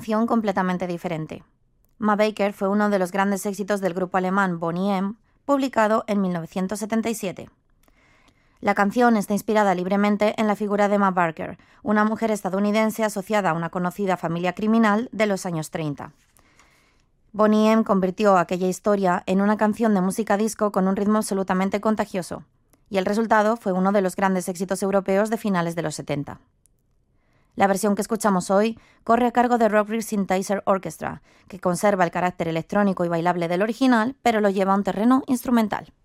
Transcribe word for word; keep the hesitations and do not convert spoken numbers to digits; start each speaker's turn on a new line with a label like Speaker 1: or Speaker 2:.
Speaker 1: canción completamente diferente. Ma Baker fue uno de los grandes éxitos del grupo alemán Boney M, publicado en mil novecientos setenta y siete. La canción está inspirada libremente en la figura de Ma Barker, una mujer estadounidense asociada a una conocida familia criminal de los años treinta. Boney M convirtió aquella historia en una canción de música disco con un ritmo absolutamente contagioso, y el resultado fue uno de los grandes éxitos europeos de finales de los setenta. La versión que escuchamos hoy corre a cargo de Rockriff Synthesizer Orchestra, que conserva el carácter electrónico y bailable del original, pero lo lleva a un terreno instrumental.